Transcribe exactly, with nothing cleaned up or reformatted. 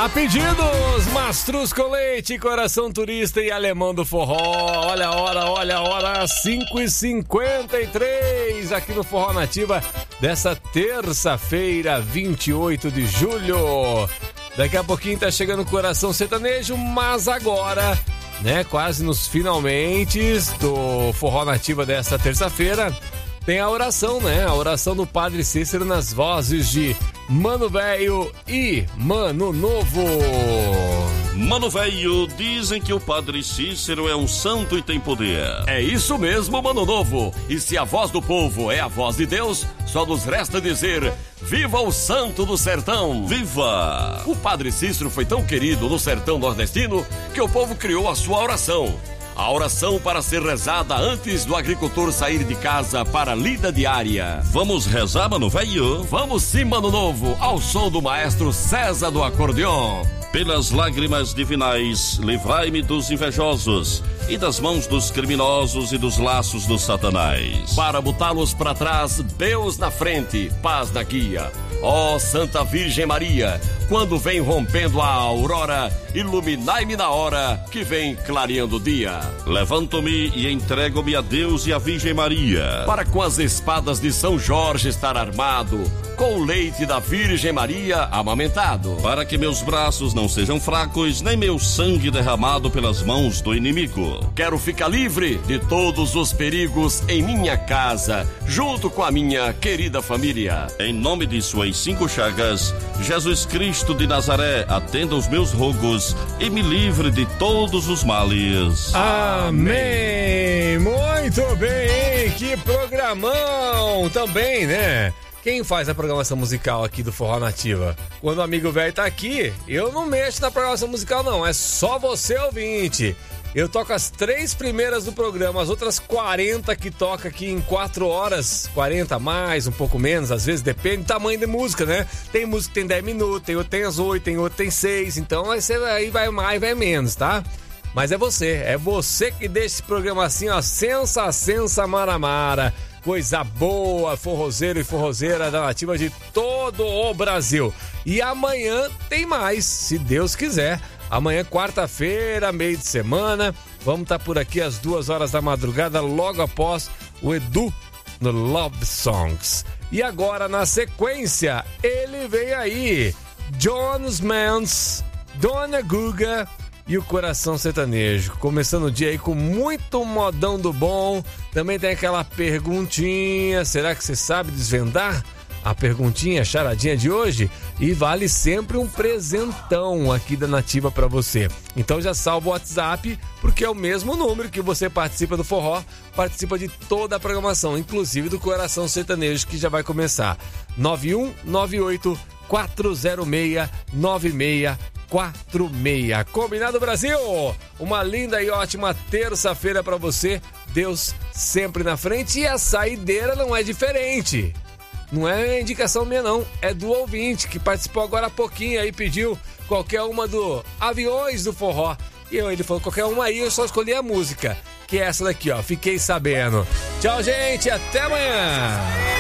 A pedidos, Mastruz com Leite, Coração Turista e Alemão do Forró. Olha a hora, olha a hora, cinco e cinquenta e três aqui no Forró Nativa dessa terça-feira, vinte e oito de julho. Daqui a pouquinho tá chegando o Coração Sertanejo, mas agora, né, quase nos finalmente do Forró Nativa dessa terça-feira, tem a oração, né? A oração do Padre Cícero nas vozes de Mano Velho e Mano Novo. Mano Velho, dizem que o Padre Cícero é um santo e tem poder. É isso mesmo, Mano Novo. E se a voz do povo é a voz de Deus, só nos resta dizer: viva o santo do sertão! Viva! O Padre Cícero foi tão querido no sertão nordestino que o povo criou a sua oração. A oração para ser rezada antes do agricultor sair de casa para a lida diária. Vamos rezar, Mano Velho? Vamos sim, Mano Novo, ao som do maestro César do acordeon. Pelas lágrimas divinais, livrai-me dos invejosos e das mãos dos criminosos e dos laços do Satanás. Para botá-los para trás, Deus na frente, paz na guia. Ó Santa Virgem Maria, quando vem rompendo a aurora, iluminai-me na hora que vem clareando o dia. Levanto-me e entrego-me a Deus e a Virgem Maria, para com as espadas de São Jorge estar armado, com o leite da Virgem Maria amamentado, para que meus braços não sejam fracos, nem meu sangue derramado pelas mãos do inimigo. Quero ficar livre de todos os perigos em minha casa, junto com a minha querida família. Em nome de suas cinco chagas, Jesus Cristo de Nazaré, atenda os meus rogos e me livre de todos os males. Amém! Muito bem, que programão também, né? Quem faz a programação musical aqui do Forró Nativa? Quando o amigo velho tá aqui, eu não mexo na programação musical não, é só você ouvinte. Eu toco as três primeiras do programa, as outras quarenta que toca aqui em quatro horas, quarenta mais, um pouco menos, às vezes depende do tamanho da música, né? Tem música que tem dez minutos, tem outro tem as oito, tem outro tem seis, então aí, você, aí vai mais, vai menos, tá? Mas é você, é você que deixa esse programa assim, ó, sensa, sensa, maramara. Coisa boa, forrozeiro e forrozeira da Nativa de todo o Brasil. E amanhã tem mais, se Deus quiser. Amanhã, quarta-feira, meio de semana, vamos estar por aqui às duas horas da madrugada, logo após o Edu no Love Songs. E agora, na sequência, ele vem aí, Jones Mans, Dona Guga e o Coração Sertanejo. Começando o dia aí com muito modão do bom. Também tem aquela perguntinha, será que você sabe desvendar a perguntinha, a charadinha de hoje? E vale sempre um presentão aqui da Nativa pra você. Então já salva o WhatsApp, porque é o mesmo número que você participa do forró, participa de toda a programação, inclusive do Coração Sertanejo, que já vai começar. nove um nove oito quatro zero seis nove seis quatro seis. Combinado, Brasil? Uma linda e ótima terça-feira pra você. Deus sempre na frente, e a saideira não é diferente. Não é indicação minha não, é do ouvinte que participou agora há pouquinho aí, pediu qualquer uma do Aviões do Forró. E eu, ele falou qualquer uma aí, eu só escolhi a música, que é essa daqui, ó, Fiquei Sabendo. Tchau, gente, até amanhã.